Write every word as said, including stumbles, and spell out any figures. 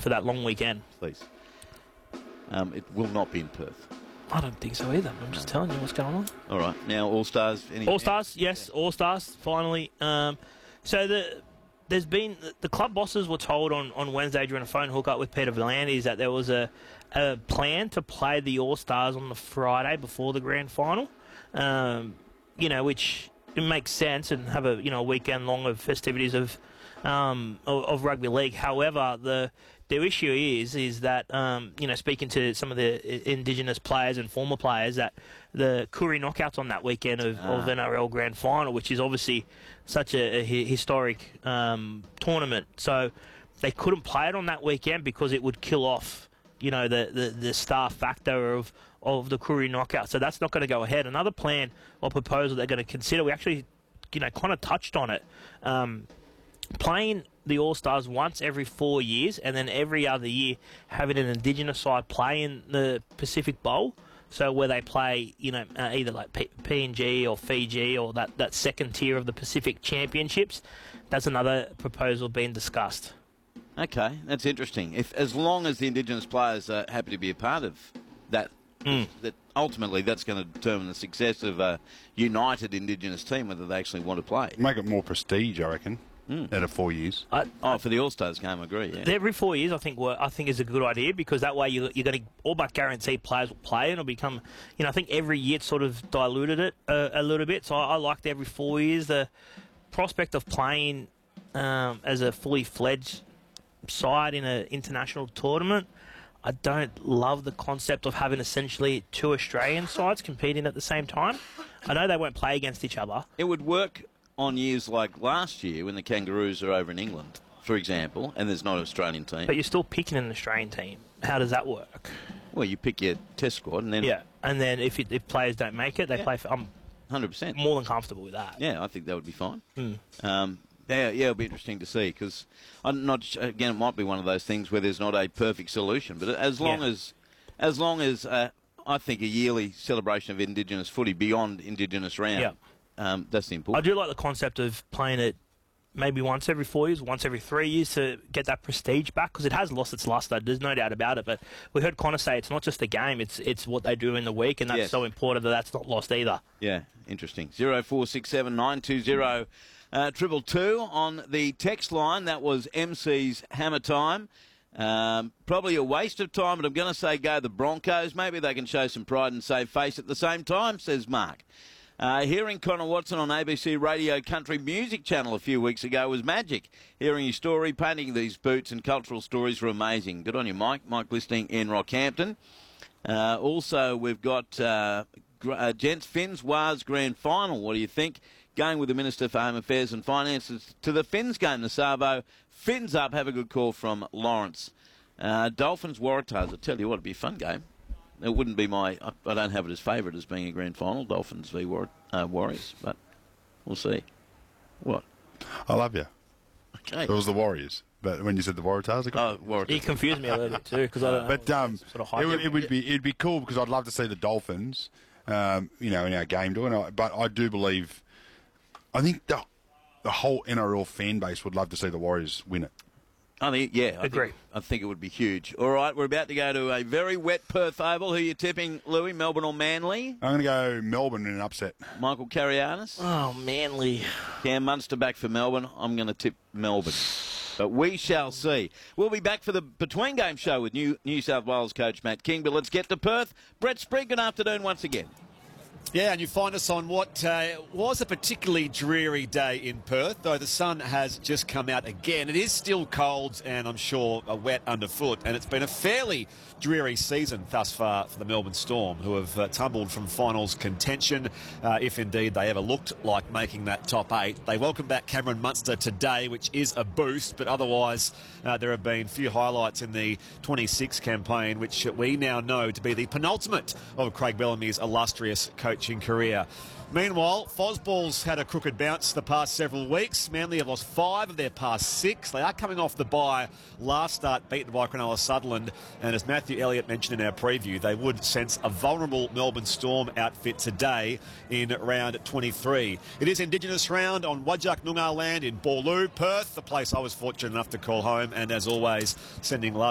for that long weekend. Please. Um, it will not be in Perth. I don't think so either. I'm just no. telling you what's going on. All right. Now, All-Stars. Any All-Stars, yes. Yeah. All-Stars, finally. Um, so the there's been... The club bosses were told on, on Wednesday during a phone hookup with Peter V'landys that there was a, a plan to play the All-Stars on the Friday before the grand final, um, you know, which it makes sense, and have a, you know, a weekend long of festivities of, um, of, of rugby league. However, the... The issue is, is that, um, you know, speaking to some of the Indigenous players and former players, that the Koori knockouts on that weekend of, ah. of N R L Grand Final, which is obviously such a, a historic um, tournament. So they couldn't play it on that weekend because it would kill off, you know, the, the, the star factor of, of the Koori knockout. So that's not going to go ahead. Another plan or proposal they're going to consider, we actually, you know, kind of touched on it, um, playing the All-Stars once every four years and then every other year having an Indigenous side play in the Pacific Bowl, so where they play, you know, uh, either like P- PNG or Fiji or that, that second tier of the Pacific Championships. That's another proposal being discussed. Okay, that's interesting. If as long as the Indigenous players are happy to be a part of that, mm. that ultimately that's going to determine the success of a united Indigenous team, whether they actually want to play. Make it more prestige, I reckon. Mm. Out of four years. I, oh, for the All-Stars game, I agree, yeah. Every four years, I think were, I think is a good idea, because that way you, you're going to all but guarantee players will play, and it'll become, you know, I think every year it's sort of diluted it a, a little bit, so I, I liked every four years. The prospect of playing um, as a fully fledged side in an international tournament, I don't love the concept of having essentially two Australian sides competing at the same time. I know they won't play against each other. It would work on years like last year when the Kangaroos are over in England, for example, and there's not an Australian team. But you're still picking an Australian team. How does that work? Well, you pick your test squad and then... Yeah, and then if it, if players don't make it, they yeah. play for... I'm one hundred percent. More than comfortable with that. Yeah, I think that would be fine. Mm. Um, yeah, yeah, it'll be interesting to see, because I'm not... Again, it might be one of those things where there's not a perfect solution, but as long yeah. as... As long as, uh, I think, a yearly celebration of Indigenous footy beyond Indigenous round... Yeah. Um, that's the important. I do like the concept of playing it maybe once every four years, once every three years to get that prestige back, because it has lost its luster. There's no doubt about it. But we heard Connor say it's not just the game; it's it's what they do in the week, and that's yes. so important that that's not lost either. Yeah, interesting. Zero four six seven nine two zero uh, triple two on the text line. That was M C's Hammer Time. Um, probably a waste of time, but I'm going to say go the Broncos. Maybe they can show some pride and save face at the same time, says Mark. Uh, hearing Connor Watson on A B C Radio Country Music Channel a few weeks ago was magic. Hearing his story, painting these boots and cultural stories were amazing. Good on you, Mike. Mike listening in Rockhampton. Uh, also, we've got uh, uh, Gents Finns Wars Grand Final. What do you think? Going with the Minister for Home Affairs and Finances to the Finns game, the Savo. Finns up. Have a good call from Lawrence. Uh, Dolphins Waratahs. I tell you what, it'd be a fun game. It wouldn't be my... I don't have it as favourite as being a grand final, Dolphins v War, uh, Warriors, but we'll see. What? I love you. Okay. It was the Warriors, but when you said the Waratahs... Oh, Waratahs. He confused me a little bit too, because I don't But um, sort of it, would, it would be it'd be cool, because I'd love to see the Dolphins, um, you know, in our game doing it. But I do believe... I think the, the whole N R L fan base would love to see the Warriors win it. I think, yeah, I agree. Think, I think it would be huge. All right, we're about to go to a very wet Perth Oval. Who are you tipping, Louis? Melbourne or Manly? I'm going to go Melbourne in an upset. Michael Carianis? Oh, Manly. Cam Munster back for Melbourne. I'm going to tip Melbourne. But we shall see. We'll be back for the Between Game show with New, New South Wales coach Matt King. But let's get to Perth. Brett Sprigg, good afternoon once again. Yeah, and you find us on what uh, was a particularly dreary day in Perth, though the sun has just come out again. It is still cold and I'm sure uh, wet underfoot, and it's been a fairly dreary season thus far for the Melbourne Storm, who have uh, tumbled from finals contention, uh, if indeed they ever looked like making that top eight. They welcome back Cameron Munster today, which is a boost, but otherwise uh, there have been few highlights in the twenty-six campaign, which we now know to be the penultimate of Craig Bellamy's illustrious coaching career. Meanwhile, Fosball's had a crooked bounce the past several weeks. Manly have lost five of their past six. They are coming off the bye. Last start beaten by Cronulla Sutherland. And as Matthew Elliott mentioned in our preview, they would sense a vulnerable Melbourne Storm outfit today in round twenty-three. It is Indigenous round on Whadjuk Noongar land in Boorloo, Perth, the place I was fortunate enough to call home. And as always, sending love